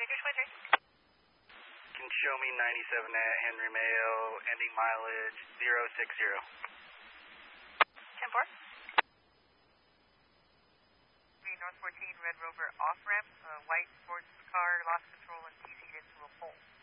Can show me 97 at Henry Mayo, ending mileage 060. 10-4. North 14, Red Rover off-ramp, white sports car lost control and DC'd into a pole.